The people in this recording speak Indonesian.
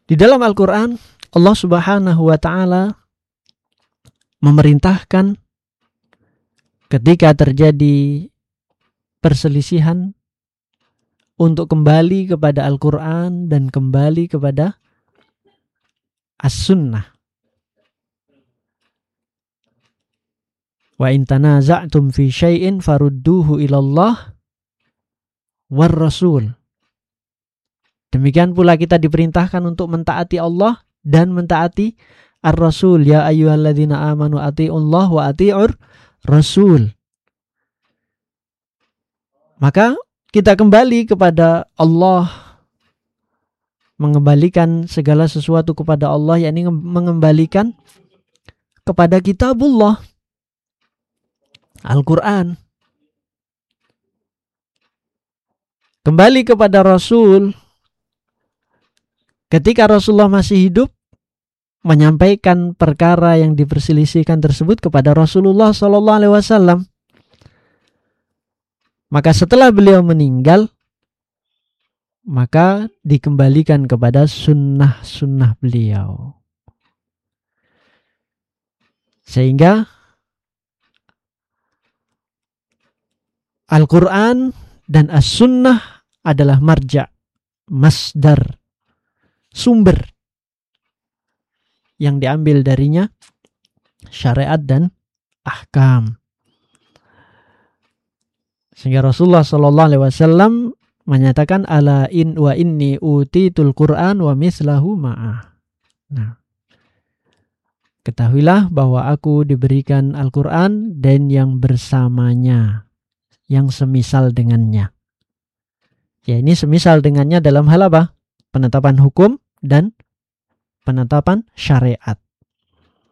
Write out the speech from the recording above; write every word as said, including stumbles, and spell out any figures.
Di dalam Al-Quran, Allah Subhanahu wa Ta'ala memerintahkan ketika terjadi perselisihan untuk kembali kepada Al-Quran dan kembali kepada As-Sunnah. Wa in tanaza'tum fi syai'in farudduhu ilallah war rasul. Demikian pula kita diperintahkan untuk mentaati Allah dan mentaati Ar-Rasul. Ya ayyuhalladzina amanu ati'ullah wa ati'ur rasul. Maka kita kembali kepada Allah, mengembalikan segala sesuatu kepada Allah, yakni mengembalikan kepada kitabullah, Al-Quran. Kembali kepada Rasul. Ketika Rasulullah masih hidup, menyampaikan perkara yang diperselisihkan tersebut kepada Rasulullah shallallahu alaihi wasallam. Maka setelah beliau meninggal, maka dikembalikan kepada sunnah-sunnah beliau. Sehingga Al-Quran dan As-Sunnah adalah marja, masdar, sumber yang diambil darinya syariat dan ahkam. Sehingga Rasulullah Shallallahu Alaihi Wasallam menyatakan ala in wa inni utitul Quran wa mislahu ma'ah. Nah, ketahuilah bahwa aku diberikan Al-Quran dan yang bersamanya, yang semisal dengannya. Ya, ini semisal dengannya dalam hal apa? Penetapan hukum dan penetapan syariat.